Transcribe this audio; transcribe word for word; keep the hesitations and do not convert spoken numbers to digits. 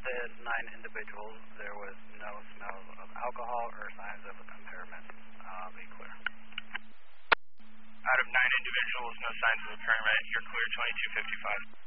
the nine individuals, there was no smell of alcohol or signs of impairment. Uh, be clear. Out of nine individuals, no signs of impairment. You're clear, twenty-two fifty-five.